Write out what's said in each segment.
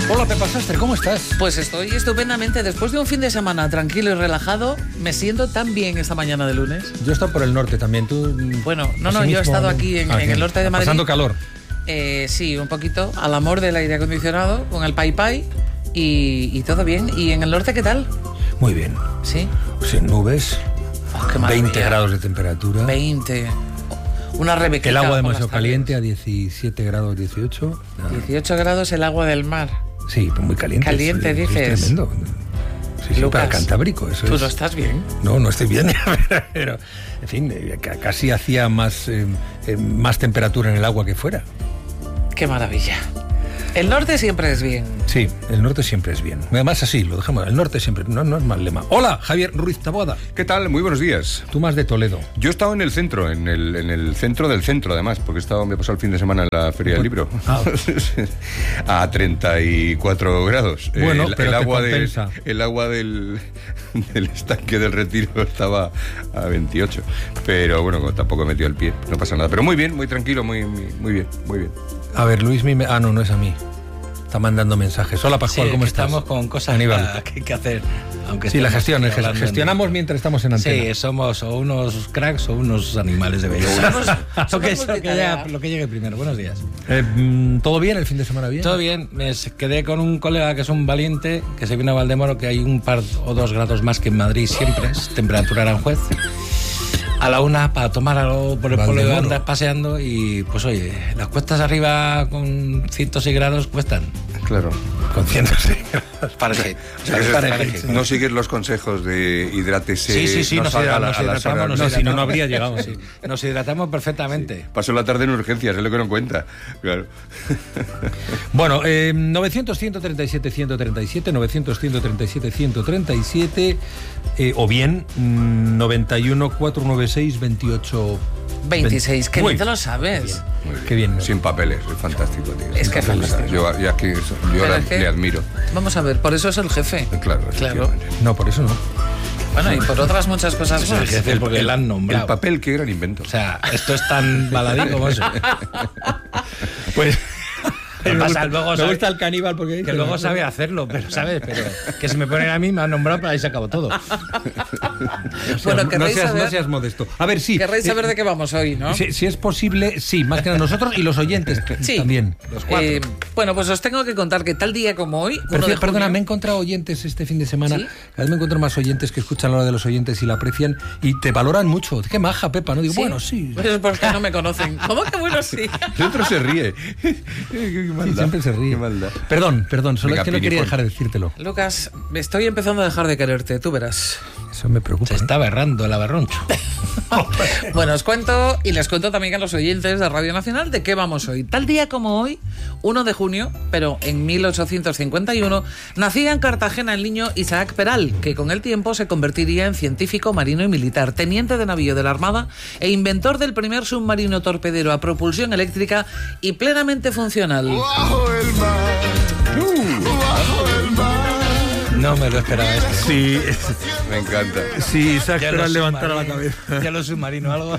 Hola Pepa Sastre, ¿cómo estás? Pues estoy estupendamente. Después de un fin de semana tranquilo y relajado, me siento tan bien esta mañana de lunes. Yo he estado por el norte también, tú... Bueno, yo he estado aquí en el norte de Madrid. Pasando calor. Sí, un poquito, al amor del aire acondicionado, con el pai y todo bien. ¿Y en el norte qué tal? Muy bien. ¿Sí? Sin nubes, qué maravilla. 20 grados de temperatura. 20. Una rebequita. El agua demasiado caliente a 17 grados 18. 18 grados el agua del mar. Sí, muy caliente. Caliente, es dices. Es tremendo. Sí, para Cantábrico. Eso ¿Tú es... no estás bien? No estoy bien, pero en fin, casi hacía más temperatura en el agua que fuera. Qué maravilla. El norte siempre es bien. Sí, el norte siempre es bien. Además así, lo dejamos, el norte siempre, no es mal lema. Hola, Javier Ruiz Taboada. ¿Qué tal? Muy buenos días. Tú más de Toledo. Yo he estado en el centro, en el centro del centro, además, porque me he pasado el fin de semana en la Feria del Libro. A 34 grados. Bueno, pero el agua del estanque del Retiro estaba a 28. Pero bueno, tampoco he metido el pie, no pasa nada. Pero muy bien, muy tranquilo, muy bien. A ver, Luis, no es a mí. Está mandando mensajes. Hola, Pascual, ¿cómo estás? Estamos con cosas Aníbal. que hay que hacer. Aunque sí, la gestión, gestionamos mientras estamos en antena. Sí, somos o unos cracks o unos animales de belleza. Lo que llegue primero. Buenos días. ¿Todo bien? ¿El fin de semana bien? Todo bien. Me quedé con un colega que es un valiente, que se vino a Valdemoro, que hay un par o 2 grados más que en Madrid siempre. Es temperatura Aranjuez. A la una para tomar algo por el pueblo de andar paseando y pues oye, las cuestas arriba con 106 grados cuestan. Claro. Con 106 grados. Parece. No sigues los consejos de hidrátese. Sí, nos hidratamos. Si no habría llegado. Sí. Nos hidratamos perfectamente. Sí. Paso la tarde en urgencias, es lo que no cuenta. Claro. Bueno, 900-137-137, 900-137-137, o bien 91-496-28... 26, que bien te lo sabes. Muy bien. Qué bien. Sin papeles, es fantástico, tío. Es que es fantástico. Yo le admiro. Vamos a ver, por eso es el jefe. Claro. No, por eso no. Bueno, y por otras muchas cosas más. El jefe porque le han nombrado. El papel, qué gran invento. O sea, esto es tan baladí como eso. Pues... Me gusta el caníbal porque... Que luego sabe hacerlo, pero ¿sabes? Pero que si me ponen a mí, me han nombrado, pero ahí se acabó todo. Bueno, no seas modesto. A ver, sí. Querréis saber de qué vamos hoy, ¿no? Si es posible, sí. Más que nada nosotros y los oyentes también. Los 4. Bueno, pues os tengo que contar que tal día como hoy... Perdona, me he encontrado oyentes este fin de semana. ¿Sí? Cada vez me encuentro más oyentes que escuchan la hora de los oyentes y la aprecian y te valoran mucho. Qué maja, Pepa, ¿no? Digo, ¿sí? Bueno, sí. Pues es porque no me conocen. ¿Cómo que bueno, sí? El otro se ríe. Siempre se ríe. Perdón, solo Venga, es que no quería dejar de decírtelo. Lucas, me estoy empezando a dejar de quererte, tú verás. Eso me preocupa. Se está berrando el abarroncho. Bueno, os cuento y les cuento también a los oyentes de Radio Nacional de qué vamos hoy. Tal día como hoy, 1 de junio, pero en 1851, nacía en Cartagena el niño Isaac Peral, que con el tiempo se convertiría en científico marino y militar, teniente de navío de la Armada e inventor del primer submarino torpedero a propulsión eléctrica y plenamente funcional. Bajo el mar, bajo el mar. No me lo esperaba esto. Sí, me encanta. Sí, Isaac Peral levantara la cabeza. Ya lo submarino algo.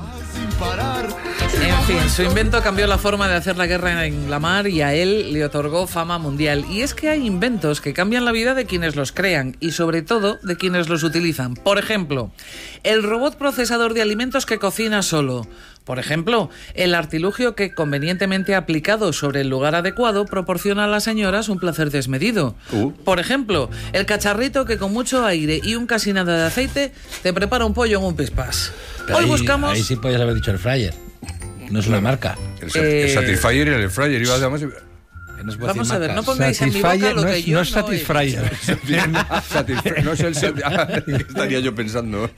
En fin, su invento cambió la forma de hacer la guerra en la mar y a él le otorgó fama mundial. Y es que hay inventos que cambian la vida de quienes los crean y sobre todo de quienes los utilizan. Por ejemplo, el robot procesador de alimentos que cocina solo. Por ejemplo, el artilugio que convenientemente aplicado sobre el lugar adecuado proporciona a las señoras un placer desmedido. Por ejemplo, el cacharrito que con mucho aire y un casi nada de aceite te prepara un pollo en un pispás. Hoy buscamos... Ahí sí podías haber dicho el fryer. No es una marca. El Satisfyer y el Fryer. Vamos a ver, no pongáis en mi boca lo que yo no es Satisfyer. No es el... estaría yo pensando.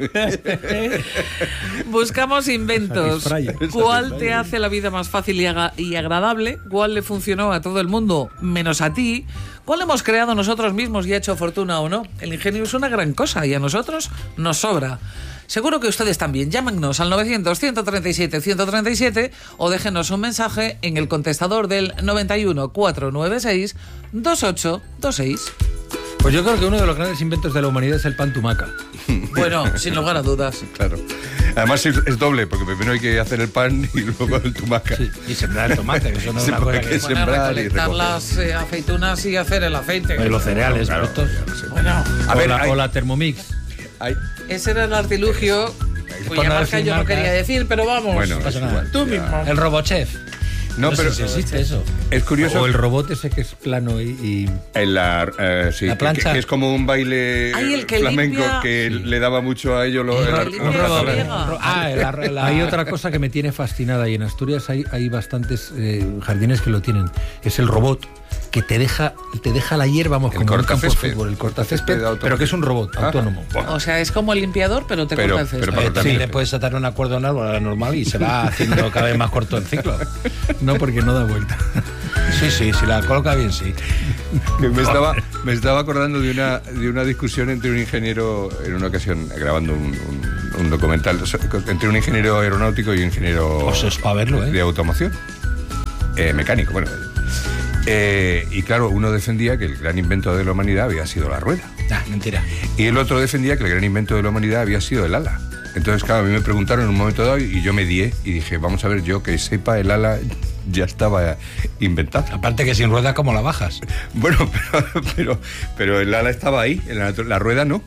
Buscamos inventos. ¿Cuál te hace la vida más fácil y agradable? ¿Cuál le funcionó a todo el mundo menos a ti? ¿Cuál hemos creado nosotros mismos y ha hecho fortuna o no? El ingenio es una gran cosa y a nosotros nos sobra. Seguro que ustedes también. Llámenos al 900-137-137 o déjenos un mensaje en el contestador del 91 496 2826. Pues yo creo que uno de los grandes inventos de la humanidad es el pan tumaca. Bueno, sin lugar a dudas. Claro. Además es doble, porque primero hay que hacer el pan y luego el tumaca. Sí. Y sembrar el tomate, que eso no es Sí, una cosa porque que... es- Bueno, sembrar y recolectar recoger. las aceitunas y hacer el aceite. Pues los cereales, Claro, estos. ya lo sé. Bueno, A ver, o la Thermomix. hay- ese era el artilugio Por cuya no marca decir yo no marcas. quería decir, pero vamos. Bueno, pasa es nada. igual, Tú ya. mismo. El Robochef. No, pero sé si existe eso. es curioso. O el robot ese que es plano y... En sí, La plancha. que es como un baile Ay, el que flamenco limpia. que le daba mucho a ellos los El limpia friega. Hay otra cosa que me tiene fascinada y en Asturias hay bastantes jardines que lo tienen. Es el robot que te deja la hierba, vamos, El como un campo de cortacésped. fútbol, el cortacésped, Césped autónomo. pero que es un robot Ah, autónomo. bueno. O sea, es como el limpiador, pero te Pero- corta el césped. pero para- También le puedes atar una cuerda a un árbol a la normal y se va haciendo cada vez más corto el ciclo. No, porque no da vuelta. Sí, si la coloca bien, sí. Me estaba acordando de una discusión entre un ingeniero, en una ocasión grabando un documental, entre un ingeniero aeronáutico y un ingeniero Pues es para verlo, ¿eh? de automoción, mecánico, bueno. Y claro, uno defendía que el gran invento de la humanidad había sido la rueda. Ah, mentira. Y el otro defendía que el gran invento de la humanidad había sido el ala. Entonces, claro, a mí me preguntaron en un momento dado y yo me dié y dije, vamos a ver, yo que sepa, el ala ya estaba inventado. Aparte que sin ruedas, ¿cómo la bajas? Bueno, pero el ala estaba ahí, la rueda no.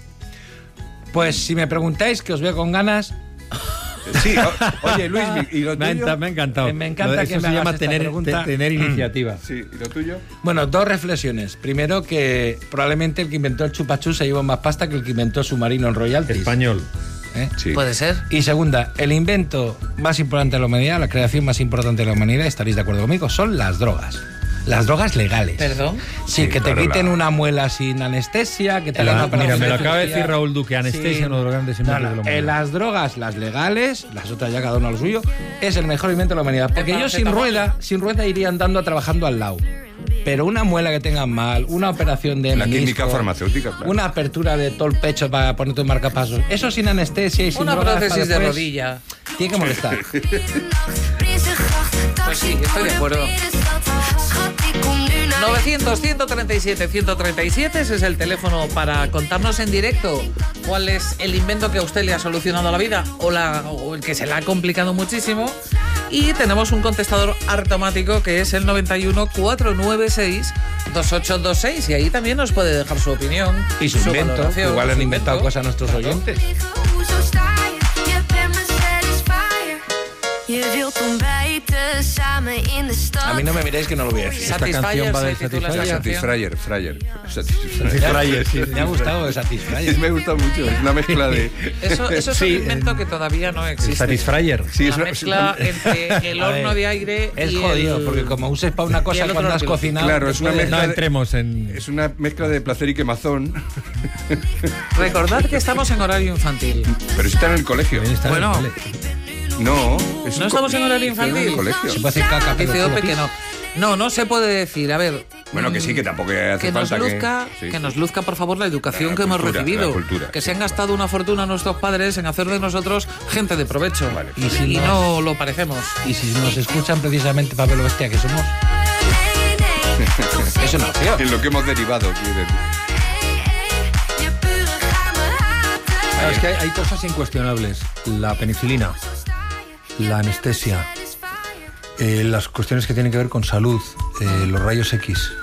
Pues si me preguntáis, que os veo con ganas, Sí, oye, Luis, ¿y lo tuyo? Me ha encantado. Me encanta Eso que me se hagas llama esta tener, pregunta. tener iniciativa. Sí, ¿y lo tuyo? Bueno, dos reflexiones. Primero, que probablemente el que inventó el chupachú se llevó más pasta que el que inventó el submarino en royalties. Español. ¿Eh? Sí. Puede ser. Y segunda, el invento más importante de la humanidad, la creación más importante de la humanidad, estaréis de acuerdo conmigo, son las drogas. Las drogas legales. Perdón. Sí, Sí, que te claro, quiten la- una muela sin anestesia, que te hagan una Mira, me lo operación acaba de cirugía. decir Raúl Duque, anestesia, uno de los grandes inventos de la humanidad. Las drogas, las legales, las otras ya cada uno a lo suyo, es el mejor invento de la humanidad. Porque El ellos sin paracetamol. rueda irían dando trabajando al lado. Pero una muela que tengan mal, una operación de La menisco, química farmacéutica, claro. una apertura de todo el pecho para ponerte un marcapasos, eso sin anestesia y sin Una drogas prótesis para de después, rodilla. tiene que molestar. Pues sí, estoy de acuerdo. 900-137-137, ese es el teléfono para contarnos en directo cuál es el invento que a usted le ha solucionado la vida o el que se le ha complicado muchísimo. Y tenemos un contestador automático que es el 91-496-2826 y ahí también nos puede dejar su opinión. Y su invento, valoración, igual su han inventado invento. cosas nuestros Claro. oyentes. A mí no me miréis que no lo voy a decir. Esta canción Satisfyer va del se titula esa Satisfyer. canción. Fryer. Me ha gustado de Satisfyer. Me gusta mucho, es una mezcla de... Eso es un invento que todavía no El existe. Satisfyer. Sí, La mezcla entre el A horno ver, de aire Es y jodido, el... porque como uses para una cosa el otro cuando has piloto. cocinado... Claro, te es una puede- mezcla No de- entremos en... Es una mezcla de placer y quemazón, Recordad que estamos en horario infantil. pero está en el colegio. También está en el Bueno. cole. No, ¿No estamos en horario está en el infantil? colegio. Se puede decir caca, pero Dice solo Ope que pis. no. No se puede decir. A ver. Bueno, que sí, que tampoco hace Que nos falta luzca, sí. que nos luzca, por favor, la educación La que hemos cultura, recibido. la cultura, que sí, se han gastado una fortuna nuestros padres en hacer de nosotros gente de provecho. Vale. Y, si no lo parecemos. Y si nos escuchan precisamente para ver lo bestia que somos, es una opción. En lo que hemos derivado, quiero decir. Claro, es que hay cosas incuestionables. La penicilina, la anestesia, las cuestiones que tienen que ver con salud, los rayos X.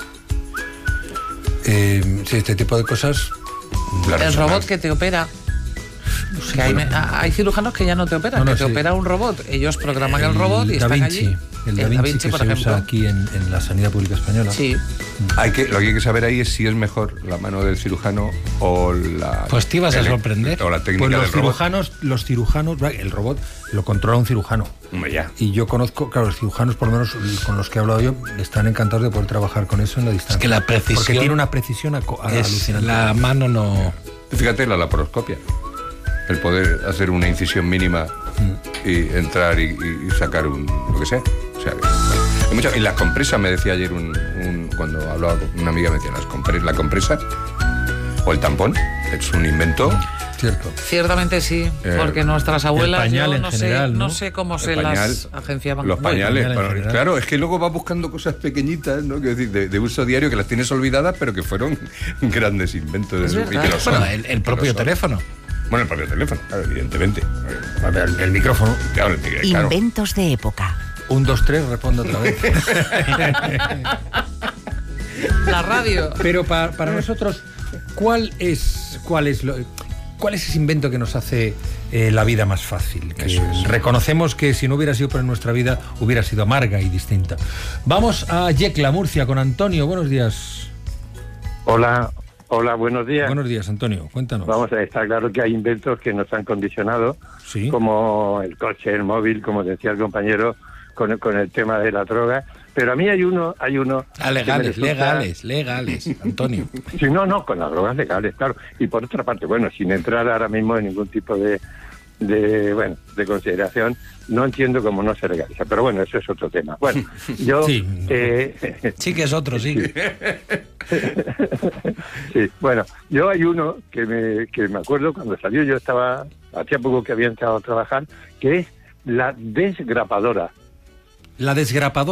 Sí, este tipo de cosas. La El resonancia. robot que te opera. Que hay cirujanos que ya no te operan, No, no, que te sí. opera un robot. Ellos programan el robot y Da están Vinci, allí. el Da Vinci, que por se ejemplo. usa aquí en la sanidad pública española. Sí. Lo que hay que saber ahí es si es mejor la mano del cirujano o la... Pues te ibas a sorprender. O la técnica Pues del robot. los cirujanos, el robot lo controla un cirujano. Hombre, ya. Y yo conozco, claro, los cirujanos, por lo menos con los que he hablado yo, están encantados de poder trabajar con eso en la distancia. Es que la precisión Porque tiene una precisión Es alucinante. la mano no... Fíjate la laparoscopia. El poder hacer una incisión mínima y entrar y sacar lo que sea. O sea, hay mucho, y las compresas, me decía ayer cuando hablaba con una amiga, me decía, la compresa o el tampón es un invento Cierto. Ciertamente sí, porque nuestras abuelas, el pañal yo en no general, sé, ¿no? no sé cómo El se pañal, las agenciaban. Los pañales, pañal en general. claro, es que luego vas buscando cosas pequeñitas, ¿no? Que decir, de uso diario que las tienes olvidadas, pero que fueron grandes inventos. Es y verdad. que lo son. Bueno, el propio teléfono. Bueno, el propio teléfono, claro, evidentemente. El micrófono. Claro, claro. Inventos de época. 1, 2, 3, respondo otra vez. La radio. Pero para nosotros, ¿cuál es ese invento que nos hace la vida más fácil? Que Eso es. reconocemos que si no hubiera sido por nuestra vida, hubiera sido amarga y distinta. Vamos a Yecla, Murcia, con Antonio. Buenos días. Hola, buenos días. Buenos días, Antonio. Cuéntanos. Vamos a ver, está claro que hay inventos que nos han condicionado, Sí. como el coche, el móvil, como decía el compañero, con el tema de la droga. Pero a mí hay uno Legales, que me resulta- legales, Antonio. Sí, no, con las drogas legales, claro. Y por otra parte, bueno, sin entrar ahora mismo en ningún tipo de consideración, no entiendo cómo no se legaliza. Pero bueno, eso es otro tema. Bueno, yo... Sí. Sí que es otro, sí. Sí, bueno, yo hay uno que me acuerdo cuando salió, hacía poco que había entrado a trabajar, que es la desgrapadora. La desgrapadora.